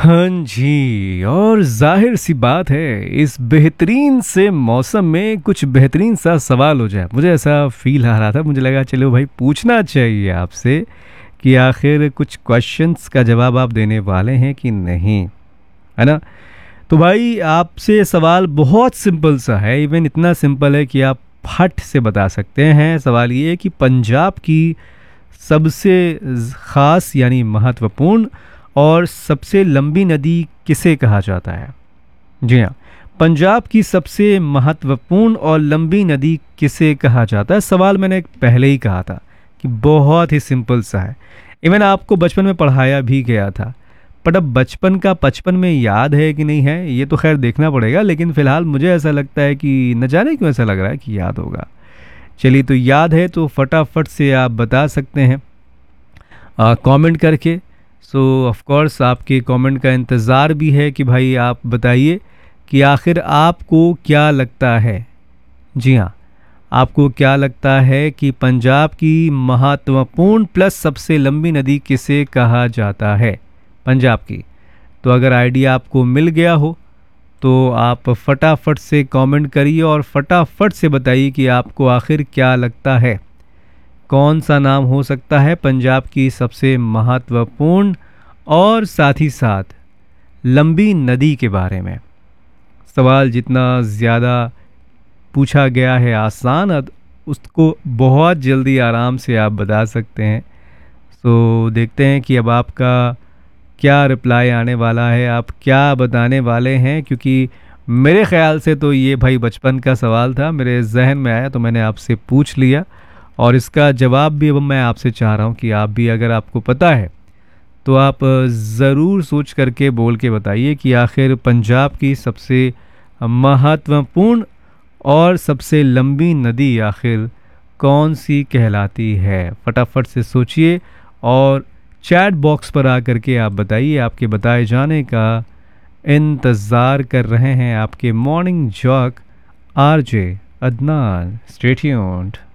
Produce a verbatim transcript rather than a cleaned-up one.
हाँ जी, और जाहिर सी बात है इस बेहतरीन से मौसम में कुछ बेहतरीन सा सवाल हो जाए, मुझे ऐसा फील आ रहा था। मुझे लगा चलो भाई पूछना चाहिए आपसे कि आखिर कुछ क्वेश्चंस का जवाब आप देने वाले हैं कि नहीं, है ना। तो भाई आपसे सवाल बहुत सिंपल सा है, इवन इतना सिंपल है कि आप फट से बता सकते हैं। सवाल ये है कि पंजाब की सबसे ख़ास यानी महत्वपूर्ण और सबसे लंबी नदी किसे कहा जाता है। जी हाँ, पंजाब की सबसे महत्वपूर्ण और लंबी नदी किसे कहा जाता है। सवाल मैंने पहले ही कहा था कि बहुत ही सिंपल सा है, इवन आपको बचपन में पढ़ाया भी गया था। बट अब बचपन का बचपन में याद है कि नहीं है ये तो खैर देखना पड़ेगा, लेकिन फ़िलहाल मुझे ऐसा लगता है कि न जाने क्यों ऐसा लग रहा है कि याद होगा। चलिए, तो याद है तो फटाफट से आप बता सकते हैं कमेंट करके। सो ऑफ कोर्स आपके कमेंट का इंतज़ार भी है कि भाई आप बताइए कि आखिर आपको क्या लगता है। जी हाँ, आपको क्या लगता है कि पंजाब की महत्वपूर्ण प्लस सबसे लंबी नदी किसे कहा जाता है पंजाब की। तो अगर आइडिया आपको मिल गया हो तो आप फटाफट से कमेंट करिए और फटाफट से बताइए कि आपको आखिर क्या लगता है कौन सा नाम हो सकता है पंजाब की सबसे महत्वपूर्ण और साथ ही साथ लंबी नदी के बारे में। सवाल जितना ज़्यादा पूछा गया है आसान, अद- उसको बहुत जल्दी आराम से आप बता सकते हैं। सो देखते हैं कि अब आपका क्या रिप्लाई आने वाला है, आप क्या बताने वाले हैं, क्योंकि मेरे ख़्याल से तो ये भाई बचपन का सवाल था, मेरे जहन में आया तो मैंने आपसे पूछ लिया और इसका जवाब भी अब मैं आपसे चाह रहा हूँ कि आप भी अगर आपको पता है तो आप ज़रूर सोच करके बोल के बताइए कि आखिर पंजाब की सबसे महत्वपूर्ण और सबसे लंबी नदी आखिर कौन सी कहलाती है। फटाफट से सोचिए और चैट बॉक्स पर आकर के आप बताइए। आपके बताए जाने का इंतज़ार कर रहे हैं आपके morning Jacques RJ Adnan. Stay tuned.